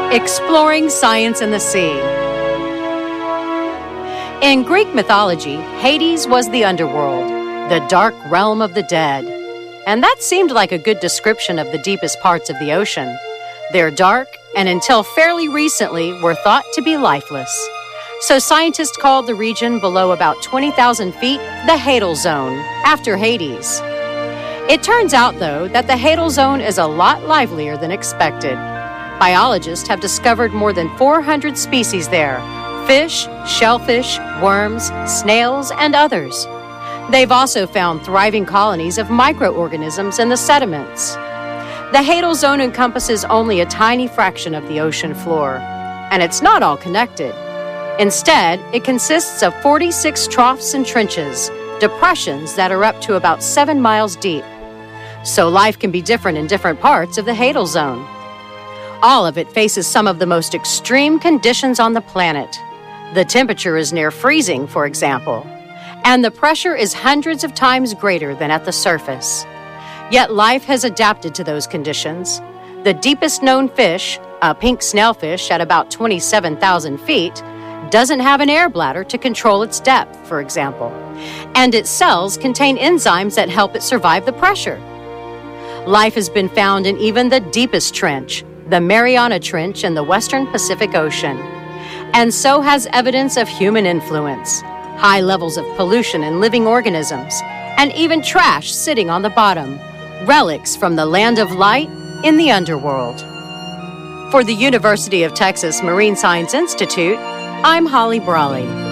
Exploring Science in the Sea. In Greek mythology, Hades was the underworld, the dark realm of the dead. And that seemed like a good description of the deepest parts of the ocean. They're dark, and until fairly recently were thought to be lifeless. So scientists called the region below about 20,000 feet the Hadal Zone, after Hades. It turns out, though, that the Hadal Zone is a lot livelier than expected. Biologists have discovered more than 400 species there: fish, shellfish, worms, snails, and others. They've also found thriving colonies of microorganisms in the sediments. The Hadal Zone encompasses only a tiny fraction of the ocean floor, and it's not all connected. Instead, it consists of 46 troughs and trenches, depressions that are up to about 7 miles deep. So life can be different in different parts of the Hadal Zone. All of it faces some of the most extreme conditions on the planet. The temperature is near freezing, for example, and the pressure is hundreds of times greater than at the surface. Yet life has adapted to those conditions. The deepest known fish, a pink snailfish at about 27,000 feet, doesn't have an air bladder to control its depth, for example, and its cells contain enzymes that help it survive the pressure. Life has been found in even the deepest trench, the Mariana Trench in the western Pacific Ocean. And so has evidence of human influence, high levels of pollution in living organisms, and even trash sitting on the bottom, relics from the land of light in the underworld. For the University of Texas Marine Science Institute, I'm Holly Brawley.